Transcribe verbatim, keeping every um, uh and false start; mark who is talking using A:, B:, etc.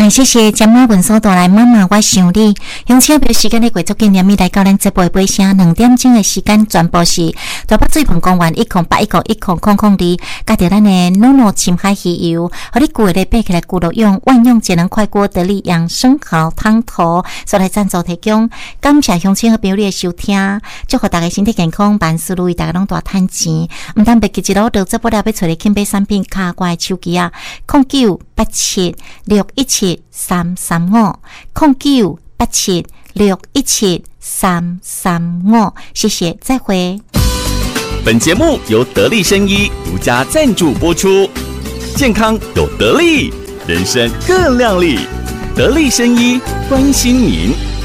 A: 来，谢谢江妈文所带来妈妈我想你。用车票时间的过足经验，来到咱节目的尾声，两点钟的时间全部是大北水盆公园一空八一空一空空空二，加着咱的诺诺深海鱼油，和你旧的背起来咕噜用万用节能快锅得力养生蚝汤头，所来赞助提供。感谢乡亲和朋友的收听，祝福大家身体健康，万事如意，大家拢大赚钱。唔但别记一路到这波了要找你轻买产品，卡怪手机啊，空九八七六一七。三三五空九八七六一七三三五，谢谢，再会。
B: 本节目由得力生医独家赞助播出，健康有得力，人生更亮丽。得力生医关心您。